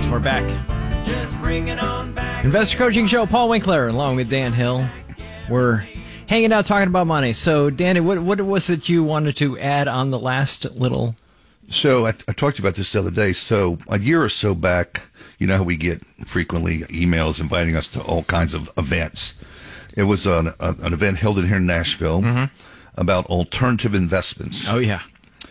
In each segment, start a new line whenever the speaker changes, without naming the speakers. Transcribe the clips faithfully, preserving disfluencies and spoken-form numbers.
right, we're back.
Just bring it on back.
Investor Coaching Show, Paul Winkler, along with Dan Hill. We're hanging out talking about money. So, Danny, what what was it you wanted to add on the last little...
So I, I talked to you about this the other day. So a year or so back, you know how we get frequently emails inviting us to all kinds of events. It was an, a, an event held in here in Nashville mm-hmm. about alternative investments.
Oh, yeah.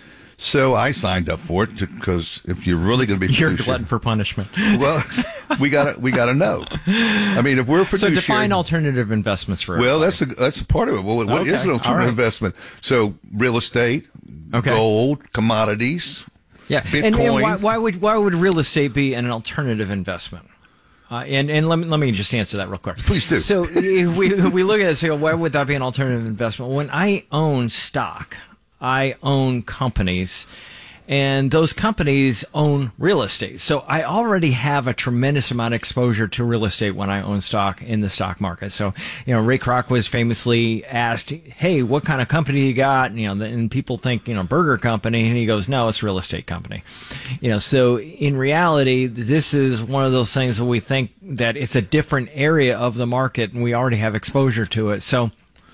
So I signed up for it because if you're really going to be
you're a glutton for punishment.
Well, we got to we got to know. I mean, if we're fiduciary,
so define alternative investments for
well,
everybody.
that's a that's a part of it. Well, what
okay.
is an alternative right. investment? So real estate, okay. gold, commodities,
yeah,
Bitcoin.
And, and why, why would why would real estate be an alternative investment? Uh, and and let me let me just answer that real quick.
Please do.
So if we if we look at it and say, well, why would that be an alternative investment? When I own stock, I own companies, and those companies own real estate. So I already have a tremendous amount of exposure to real estate when I own stock in the stock market. So, you know, Ray Kroc was famously asked, hey, what kind of company you got? And, you know, and people think, you know, burger company. And he goes, no, it's a real estate company. You know, so in reality, this is one of those things that we think that it's a different area of the market and we already have exposure to it. So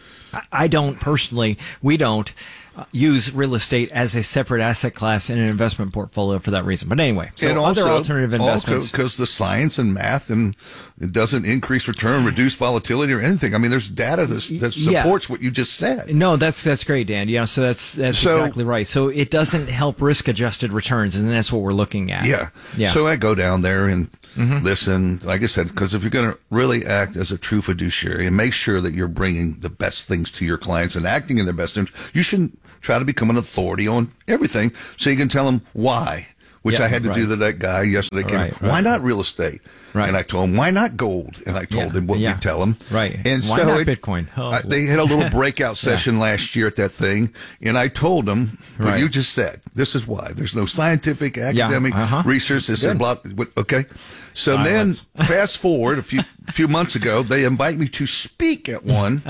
I don't personally, we don't, use real estate as a separate asset class in an investment portfolio for that reason. But anyway, so
and
other
also,
alternative investments.
because the science and math and it doesn't increase return, reduce volatility or anything. I mean, there's data that, that supports yeah. what you just said.
No, that's that's great, Dan. Yeah, so that's that's
so,
exactly right. So it doesn't help risk-adjusted returns, and that's what we're looking at.
Yeah.
yeah.
So I go down there and mm-hmm. listen, like I said, because if you're going to really act as a true fiduciary and make sure that you're bringing the best things to your clients and acting in their best interest, you shouldn't try to become an authority on everything so you can tell them why, which
yeah,
I had to
right.
do to that guy yesterday. Came,
right, right.
Why not real estate?
Right.
And I told him, why not gold? And I told
yeah,
him what
yeah.
we tell him.
Right.
And
why
so
not
it,
Bitcoin? Oh,
I, they had a little breakout session yeah. last year at that thing, and I told them what
right.
you just said. This is why. There's no scientific, academic
yeah. uh-huh.
research. This and blah. Okay. So
Silence.
then, fast forward a few few months ago, they invite me to speak at one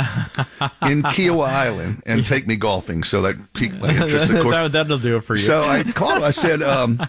in Kiowa Island and take me golfing. So that piqued my interest. Of course,
that, that'll do it for you.
So I called. I said, um,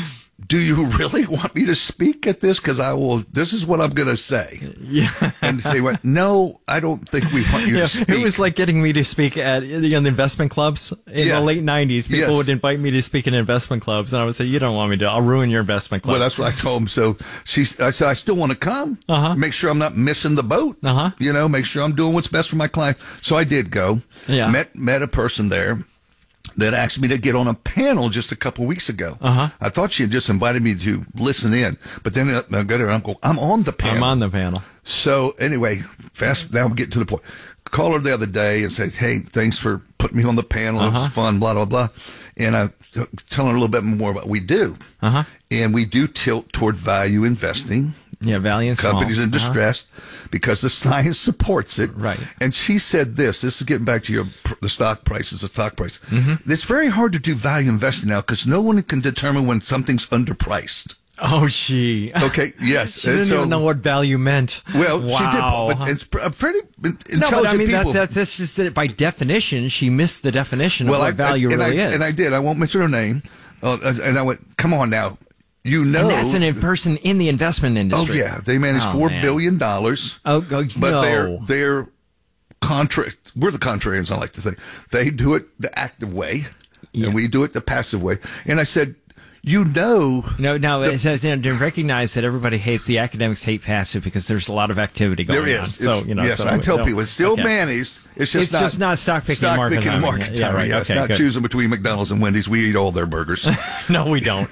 "Do you really want me to speak at this? Because I will. This is what I'm going to say."
Yeah.
And they went, "No, I don't think we want you
yeah,
to speak."
It was like getting me to speak at you know, the investment clubs in
yeah.
the late nineties. People
yes.
would invite me to speak in investment clubs, and I would say, "You don't want me to. I'll ruin your investment club."
Well, that's what I told him. So she, I said, I still want to come.
Uh-huh.
Make sure I'm not missing the boat.
Uh-huh.
You know, make sure I'm doing what's best for my client. So I did go.
Yeah.
Met met a person there that asked me to get on a panel just a couple weeks ago.
Uh-huh.
I thought she had just invited me to listen in, but then I go there and I'm going, I'm on the panel.
I'm on the panel.
So anyway, fast. Now I'm getting to the point. Called her the other day and said, "Hey, thanks for putting me on the panel.
Uh-huh.
It was fun, blah, blah, blah." And I telling her a little bit more about what we do.
Uh-huh.
And we do tilt toward value investing.
Yeah, value and
companies
small.
in distress uh-huh. because the science supports it.
Right.
And she said this. This is getting back to your the stock prices, the stock price.
Mm-hmm.
It's very hard to do value investing now because no one can determine when something's underpriced.
Oh, she.
Okay, yes.
She didn't
so,
even know what value meant.
Well,
wow.
she did, but it's a pretty intelligent
no, but I mean,
people.
That, that, that's just that by definition, she missed the definition
well,
of what
I,
value
I, and
really
I,
is.
And I did. I won't mention her name. Uh, and I went, come on now. You know.
And that's an person in the investment industry.
Oh, yeah. They manage
oh,
four
man.
billion dollars.
Oh, oh
but
no.
they're, they're contra- we're the contrarians, I like to think. They do it the active way,
yeah.
and we do it the passive way. And I said, you know.
No, no,
the,
it says, you know, to recognize that everybody hates, the academics hate passive because there's a lot of activity going
there is.
on.
So,
you know,
yes,
so,
I tell
so,
people, it's still
okay.
mayonnaise. It's just
it's
not,
just not stock picking
stock
and market
picking
timing.
market
Yeah,
timing.
right.
Yeah, it's
okay,
not
good.
choosing between McDonald's and Wendy's. We eat all their burgers.
No, we don't.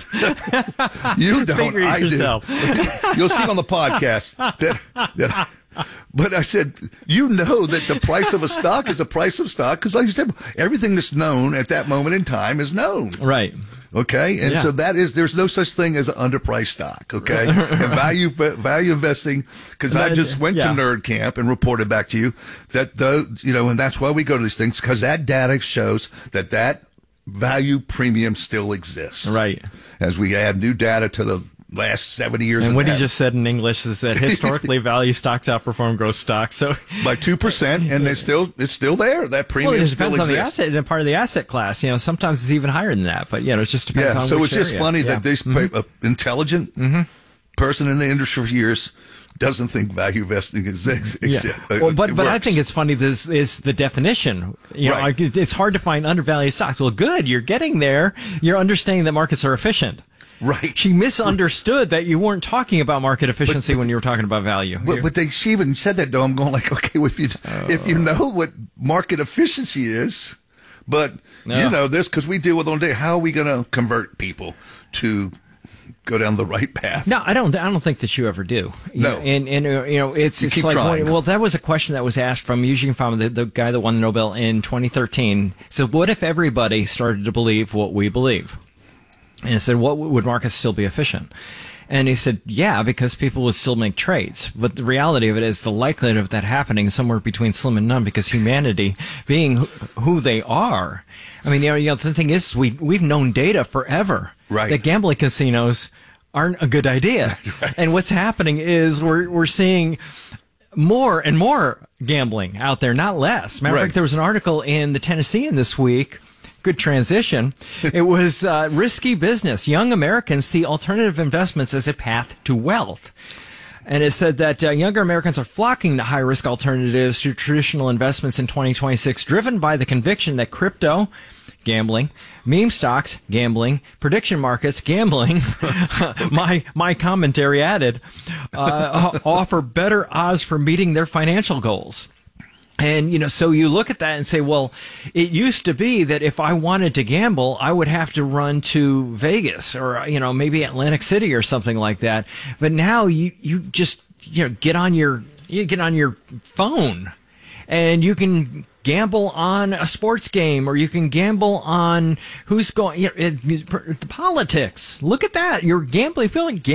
You don't.
Figure it
I
yourself.
do. You'll see on the podcast that that. But I said, you know that the price of a stock is the price of stock because, like you said, everything that's known at that moment in time is known.
Right.
Okay, and
yeah.
so that is, there's no such thing as an underpriced stock, okay? And value value investing, because I just went
yeah.
to Nerd Camp and reported back to you that, the you know, and that's why we go to these things, because that data shows that that value premium still exists.
Right.
As we add new data to the last seventy years.
And
of
what
that.
he just said in English is that historically value stocks outperform growth stocks. So
by two percent, and it's still it's still there. That premium
well, it
still
depends on the
exists.
asset and part of the asset class. You know, sometimes it's even higher than that. But you know, it just depends
yeah,
on
so
which
it's just
area.
funny
yeah.
that these
mm-hmm.
uh, intelligent
mm-hmm.
person in the industry for years doesn't think value investing is ex-
Yeah.
ex-
Well, but
it
but I
works.
think it's funny. This is the definition. You know,
Right.
like, it's hard to find undervalued stocks. Well, good, you're getting there. You're understanding that markets are efficient.
right.
She misunderstood that you weren't talking about market efficiency
but
when you were talking about value.
But, but they, she even said that, though. I'm going like, okay, well, if you if you know what market efficiency is, but
No.
you know this because we deal with it all day. How are we going to convert people to go down the right path?
No, I don't. I don't think that you ever do. You
No.
know, and and uh, you know, it's
You
it's
keep
like
trying.
well, that was a question that was asked from Eugene Fama, the, the guy that won the Nobel in twenty thirteen. So, what if everybody started to believe what we believe? And he said, what would markets still be efficient? And he said, yeah, because people would still make trades. But the reality of it is the likelihood of that happening is somewhere between slim and none because humanity, being who- who they are. I mean, you know, you know the thing is, we, we've known data forever
Right.
that gambling casinos aren't a good idea.
Right.
And what's happening is we're, we're seeing more and more gambling out there, not less. Matter of
Right.
fact, there was an article in the Tennessean this week. Good transition. It was uh, risky business. Young Americans see alternative investments as a path to wealth. And it said that uh, younger Americans are flocking to high-risk alternatives to traditional investments in twenty twenty-six, driven by the conviction that crypto, gambling, meme stocks, gambling, prediction markets, gambling, my my commentary added, uh, offer better odds for meeting their financial goals. And, you know, so you look at that and say, well, it used to be that if I wanted to gamble, I would have to run to Vegas or, you know, maybe Atlantic City or something like that. But now you, you just, you know, get on your, you get on your phone and you can gamble on a sports game or you can gamble on who's going, you know, it, it, politics. Look at that. You're gambling, feeling